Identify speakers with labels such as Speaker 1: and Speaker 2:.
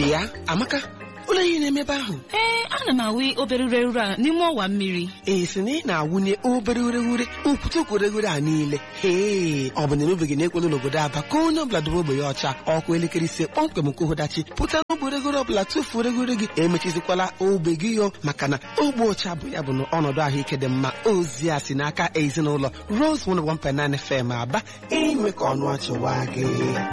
Speaker 1: bịa Amaka, ụlọ ihe na-emebe ahụ.
Speaker 2: Ana m awụ obere ureghure a n'ime ọwa mmiri.
Speaker 1: Si na ị na-awụnye obere ureghure ukwutukwu ureghure a niile. Ọ bụ na erubeghị n'ekwelu n'obodo Aba ka onye ọbụla dobe ogbe ya ọcha ọkụ elekere 5 kpọmkwem nke ụdachi pụta n'ogbe ureghure ọbụla tufuo ureghure gị emechizikwala ogbe gị yo maka na ogbe ọcha bụ ya bụ na ọnọdụ ahụike dị mma. Ozi a si n'aka ezinụlọ Rose 101.9 FM Aba, enwe ka ọnụ achịwa gị.